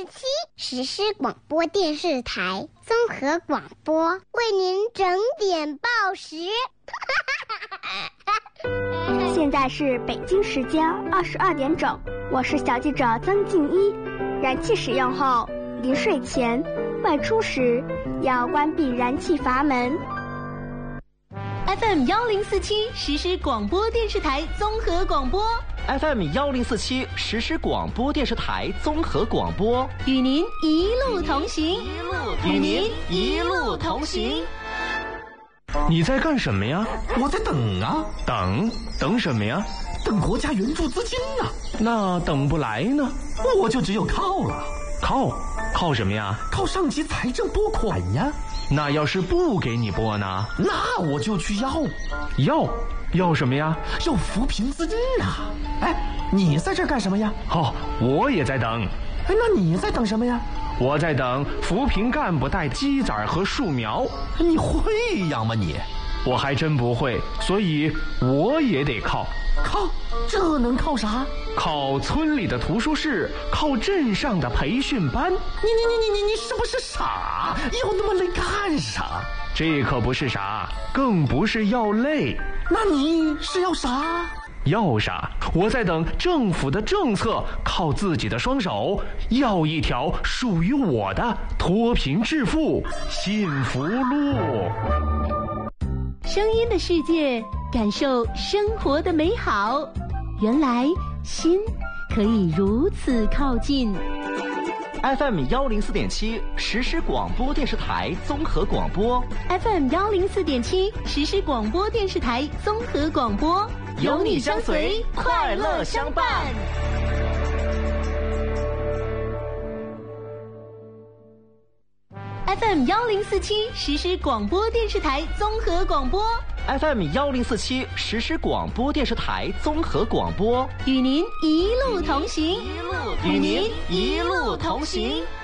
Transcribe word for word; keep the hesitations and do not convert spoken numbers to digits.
七实时广播电视台综合广播为您整点报时。 现在是北京时间二十二点整，我是小记者曾静一。燃气使用后，临睡前、外出时要关闭燃气阀门。 F M 幺零四七实时广播电视台综合广播 F M 幺零四七实时广播电视台综合广播， 与您一路同行， 与您一路同行。 你在干什么呀？ 我在等啊。 等？等什么呀？ 等国家援助资金啊。 那等不来呢？ 我就只有靠了。 靠？靠什么呀？ 靠上级财政拨款呀。 那要是不给你拨呢？ 那我就去要。 要？要什么呀？ 要扶贫资金啊。哎，你在这干什么呀？ 哦，我也在等。 哎，那你在等什么呀？ 我在等扶贫干部带鸡仔和树苗。 你会养吗你？ 我还真不会，所以我也得靠。 靠？这能靠啥？ 靠村里的图书室，靠镇上的培训班。你你你你你你是不是傻？要那么累干啥？ 这可不是啥，更不是要累。 那你是要啥？ 要啥？我在等政府的政策，靠自己的双手，要一条属于我的脱贫致富幸福路。 声音的世界，感受生活的美好。原来心可以如此靠近。 F M 幺零四点七实时广播电视台综合广播 ，F M 幺零四点七实时广播电视台综合广播， 有你相随，快乐相伴。 F M 幺零四七实时广播电视台综合广播 ，F M 幺零四七实时广播电视台综合广播， 与您一路同行， 与您一路同行。